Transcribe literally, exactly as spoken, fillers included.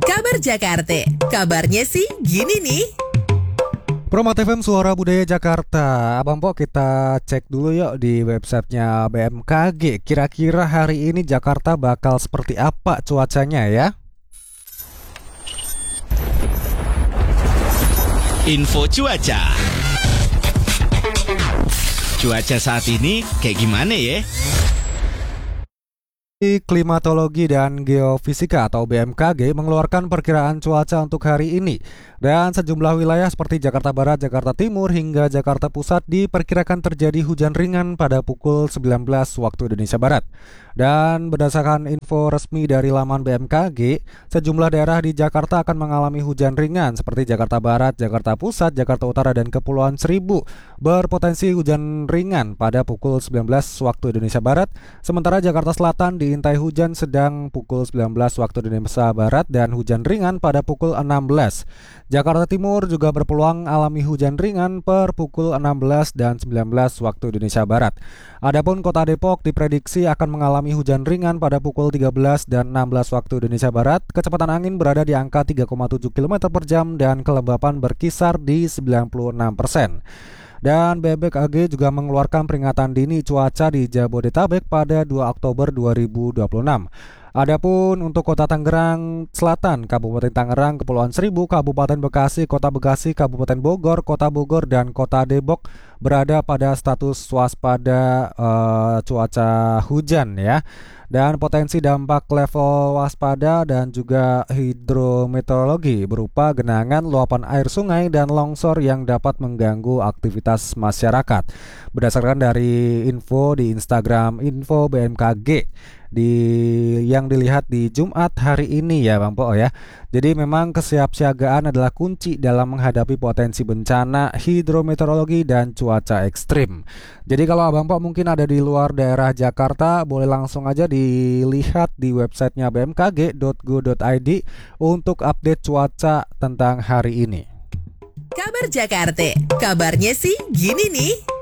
Kabar Jakarta, kabarnya sih gini nih. Promat F M Suara Budaya Jakarta. Abang Po, kita cek dulu yuk di websitenya B M K G. Kira-kira hari ini Jakarta bakal seperti apa cuacanya ya? Info cuaca. Cuaca saat ini kayak gimana ya? Klimatologi dan Geofisika atau B M K G mengeluarkan perkiraan cuaca untuk hari ini. Dan sejumlah wilayah seperti Jakarta Barat, Jakarta Timur, hingga Jakarta Pusat diperkirakan terjadi hujan ringan pada pukul sembilan belas waktu Indonesia Barat. Dan berdasarkan info resmi dari laman B M K G, sejumlah daerah di Jakarta akan mengalami hujan ringan seperti Jakarta Barat, Jakarta Pusat, Jakarta Utara, dan Kepulauan Seribu berpotensi hujan ringan pada pukul sembilan belas waktu Indonesia Barat. Sementara Jakarta Selatan diintai hujan sedang pukul sembilan belas waktu Indonesia Barat dan hujan ringan pada pukul enam belas. Jakarta Timur juga berpeluang alami hujan ringan per pukul enam belas dan sembilan belas waktu Indonesia Barat. Adapun Kota Depok diprediksi akan mengalami hujan ringan pada pukul tiga belas dan enam belas waktu Indonesia Barat. Kecepatan angin berada di angka tiga koma tujuh kilometer per jam dan kelembapan berkisar di sembilan puluh enam persen. Dan B M K G juga mengeluarkan peringatan dini cuaca di Jabodetabek pada dua Oktober dua ribu dua puluh enam. Adapun untuk Kota Tangerang Selatan, Kabupaten Tangerang, Kepulauan Seribu, Kabupaten Bekasi, Kota Bekasi, Kabupaten Bogor, Kota Bogor, dan Kota Depok berada pada status waspada uh, cuaca hujan ya. Dan potensi dampak level waspada dan juga hidrometeorologi berupa genangan, luapan air sungai, dan longsor yang dapat mengganggu aktivitas masyarakat. Berdasarkan dari info di Instagram info B M K G di yang dilihat di Jumat hari ini ya Bang Po ya. Jadi memang kesiapsiagaan adalah kunci dalam menghadapi potensi bencana hidrometeorologi dan cuaca ekstrim. Jadi kalau Abang Po mungkin ada di luar daerah Jakarta, boleh langsung aja dilihat di websitenya b m k g dot go dot i d untuk update cuaca tentang hari ini. Kabar Jakarta, kabarnya sih gini nih.